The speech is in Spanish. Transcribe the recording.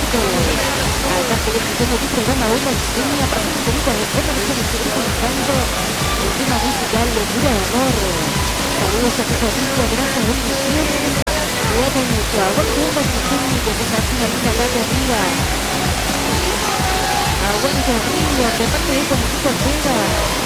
cierto. Acá estoy escuchando tu programa Bomba Estéreo. Para un poquito de fondo, déjame seguir comentando el tema musical Locura de Amor. Saludos a tu familia, gracias, bendiciones. Cuídate mucho. Aguante Bomba Estéreo, que te hace una linda parte arriba. Aguante arriba, de parte de esta música entera.